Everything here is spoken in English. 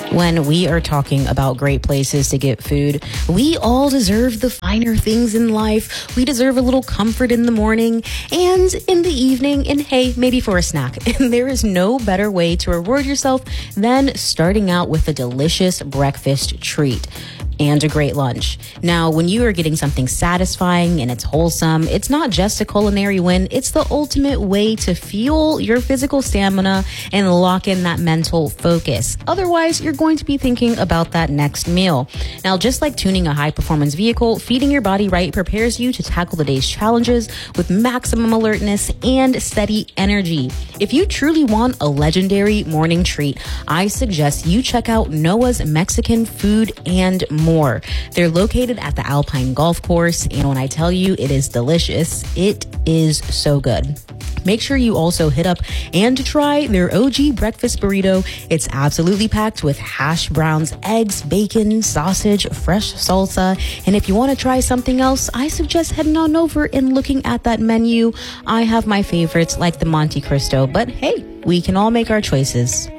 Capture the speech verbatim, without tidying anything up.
When we are talking about great places to get food, we all deserve the finer things in life. We deserve a little comfort in the morning and in the evening, and hey, maybe for a snack. And there is no better way to reward yourself than starting out with a delicious breakfast treat and a great lunch. Now, when you are getting something satisfying and it's wholesome, it's not just a culinary win, it's the ultimate way to fuel your physical stamina and lock in that mental focus. Otherwise, you're going to be thinking about that next meal. Now, just like tuning a high-performance vehicle, feeding your body right prepares you to tackle the day's challenges with maximum alertness and steady energy. If you truly want a legendary morning treat, I suggest you check out Noah's Mexican Food and More. More. They're located at the Alpine Golf Course, and when I tell you it is delicious, it is so good. Make sure you also hit up and try their O G breakfast burrito. It's absolutely packed with hash browns, eggs, bacon, sausage, fresh salsa. And if you want to try something else, I suggest heading on over and looking at that menu. I have my favorites like the Monte Cristo, but hey, we can all make our choices.